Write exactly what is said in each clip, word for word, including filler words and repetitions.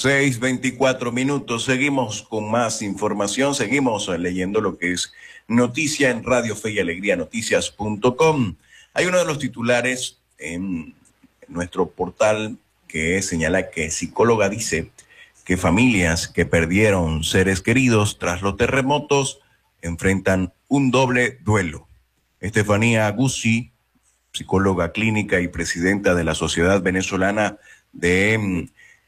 seis veinticuatro minutos, seguimos con más información, seguimos leyendo lo que es noticia en Radio Fe y Alegría Noticias punto com. Hay uno de los titulares en nuestro portal que señala que psicóloga dice que familias que perdieron seres queridos tras los terremotos enfrentan un doble duelo. Estefanía Guzzi, psicóloga clínica y presidenta de la Sociedad Venezolana de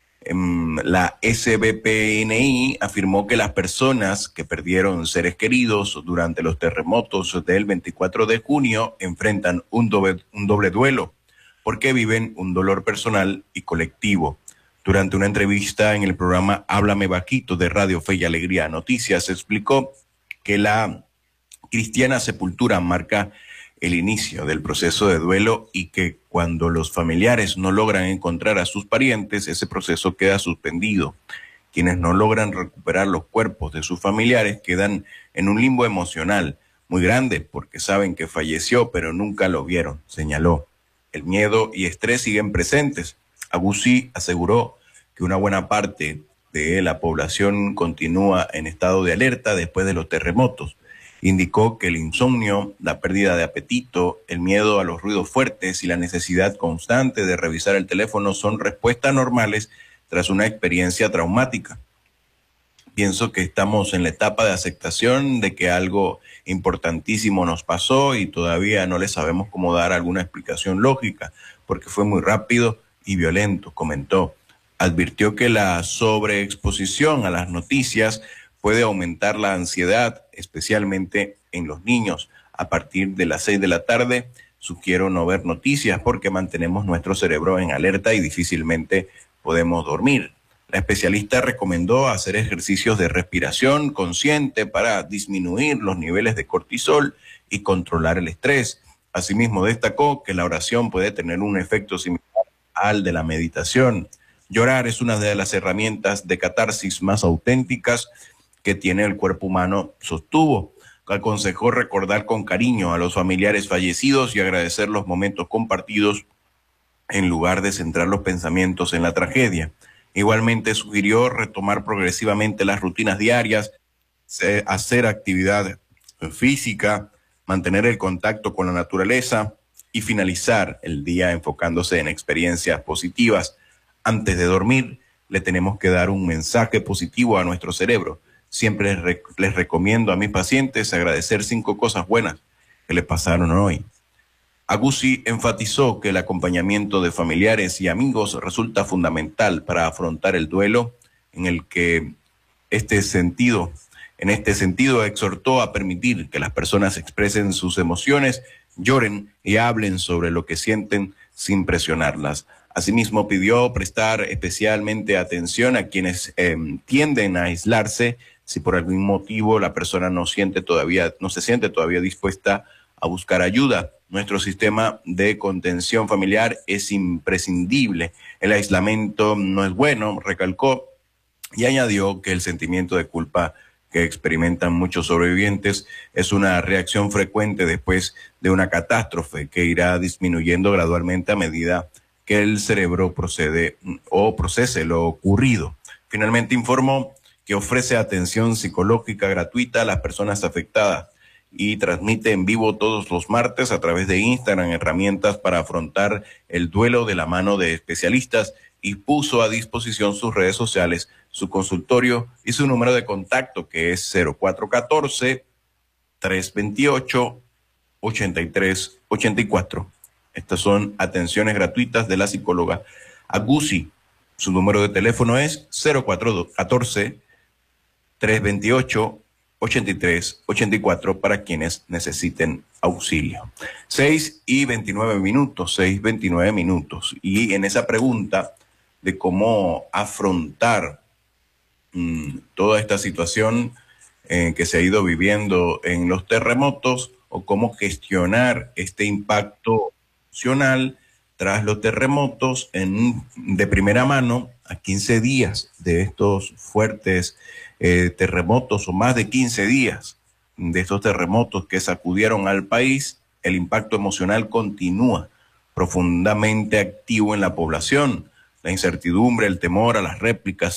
la S B P N I, afirmó que las personas que perdieron seres queridos durante los terremotos del veinticuatro de junio enfrentan un doble, un doble duelo, porque viven un dolor personal y colectivo. Durante una entrevista en el programa Háblame Bajito de Radio Fe y Alegría Noticias, explicó que la cristiana sepultura marca el inicio del proceso de duelo y que cuando los familiares no logran encontrar a sus parientes, ese proceso queda suspendido. Quienes no logran recuperar los cuerpos de sus familiares quedan en un limbo emocional muy grande porque saben que falleció pero nunca lo vieron, señaló. El miedo y estrés siguen presentes. Guzzi aseguró que una buena parte de la población continúa en estado de alerta después de los terremotos. Indicó que el insomnio, la pérdida de apetito, el miedo a los ruidos fuertes y la necesidad constante de revisar el teléfono son respuestas normales tras una experiencia traumática. Pienso que estamos en la etapa de aceptación de que algo importantísimo nos pasó y todavía no le sabemos cómo dar alguna explicación lógica, porque fue muy rápido y violento, comentó. Advirtió que la sobreexposición a las noticias puede aumentar la ansiedad, especialmente en los niños. A partir de las seis de la tarde, sugiero no ver noticias porque mantenemos nuestro cerebro en alerta y difícilmente podemos dormir. La especialista recomendó hacer ejercicios de respiración consciente para disminuir los niveles de cortisol y controlar el estrés. Asimismo, destacó que la oración puede tener un efecto similar al de la meditación. Llorar es una de las herramientas de catarsis más auténticas que tiene el cuerpo humano, sostuvo. Aconsejó recordar con cariño a los familiares fallecidos y agradecer los momentos compartidos en lugar de centrar los pensamientos en la tragedia. Igualmente sugirió retomar progresivamente las rutinas diarias, hacer actividad física, mantener el contacto con la naturaleza y finalizar el día enfocándose en experiencias positivas. Antes de dormir, le tenemos que dar un mensaje positivo a nuestro cerebro. Siempre les, rec les recomiendo a mis pacientes agradecer cinco cosas buenas que les pasaron hoy. Guzzi enfatizó que el acompañamiento de familiares y amigos resulta fundamental para afrontar el duelo, en el que este sentido, en este sentido exhortó a permitir que las personas expresen sus emociones, lloren y hablen sobre lo que sienten sin presionarlas. Asimismo, pidió prestar especialmente atención a quienes eh, tienden a aislarse si por algún motivo la persona no siente todavía, no se siente todavía dispuesta a buscar ayuda. Nuestro sistema de contención familiar es imprescindible. El aislamiento no es bueno, recalcó, y añadió que el sentimiento de culpa que experimentan muchos sobrevivientes es una reacción frecuente después de una catástrofe que irá disminuyendo gradualmente a medida que el cerebro procede o procese lo ocurrido. Finalmente informó que ofrece atención psicológica gratuita a las personas afectadas y transmite en vivo todos los martes a través de Instagram herramientas para afrontar el duelo de la mano de especialistas y puso a disposición sus redes sociales, su consultorio y su número de contacto que es cero cuatro uno cuatro, tres dos ocho, ocho tres ocho cuatro. Estas son atenciones gratuitas de la psicóloga Guzzi. Su número de teléfono es cero cuatro uno cuatro, tres dos ocho, ocho tres ocho cuatro para quienes necesiten auxilio. seis y veintinueve minutos, seis veintinueve minutos. Y en esa pregunta de cómo afrontar mmm, toda esta situación eh, que se ha ido viviendo en los terremotos o cómo gestionar este impacto emocional tras los terremotos en, de primera mano a quince días de estos fuertes eh, terremotos o más de quince días de estos terremotos que sacudieron al país, el impacto emocional continúa profundamente activo en la población. La incertidumbre, el temor a las réplicas